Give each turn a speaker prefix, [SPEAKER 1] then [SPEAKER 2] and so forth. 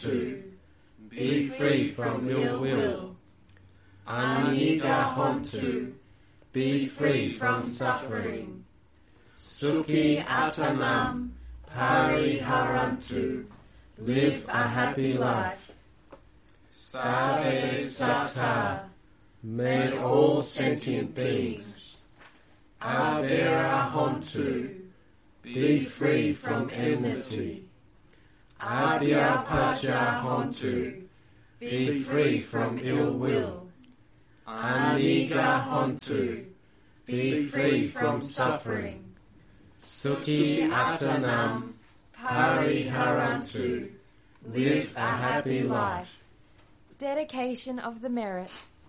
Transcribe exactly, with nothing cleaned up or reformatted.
[SPEAKER 1] hontu, be free from ill will. Aniga hontu, be free from suffering. Sukhi atanam pariharantu, live a happy life. Sabe sata, may all sentient beings. Avera hontu, be free from enmity. Abhyapaja hontu, be free from ill will. Aniga hontu, be free from suffering. Sukhi atanam pariharantu, live a happy life.
[SPEAKER 2] Dedication of the merits.